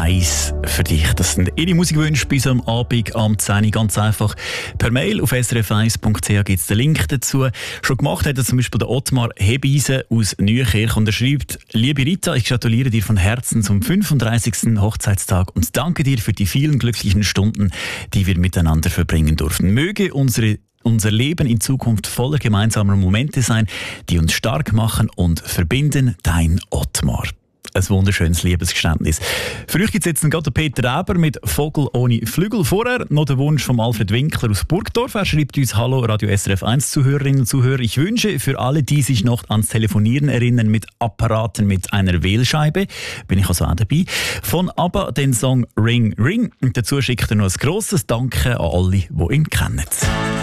1 für dich. Das sind Ihre Musikwünsche bis am Abend am 10 Uhr. Ganz einfach per Mail auf srf1.ch gibt es den Link dazu. Schon gemacht hat er zum Beispiel der Ottmar Hebeisen aus Nüchirch und er schreibt: Liebe Rita, ich gratuliere dir von Herzen zum 35. Hochzeitstag und danke dir für die vielen glücklichen Stunden, die wir miteinander verbringen durften. Möge unser Leben in Zukunft voller gemeinsamer Momente sein, die uns stark machen und verbinden. Dein Ottmar. Ein wunderschönes Liebesgeständnis. Für euch gibt es jetzt gerade Peter Eber mit «Vogel ohne Flügel». Vorher noch der Wunsch von Alfred Winkler aus Burgdorf. Er schreibt uns: Hallo Radio SRF 1 Zuhörerinnen und Zuhörer. Ich wünsche für alle, die sich noch ans Telefonieren erinnern mit Apparaten mit einer Wählscheibe, bin ich also auch dabei, von ABBA den Song «Ring Ring». Und dazu schickt er noch ein grosses Danke an alle, die ihn kennen.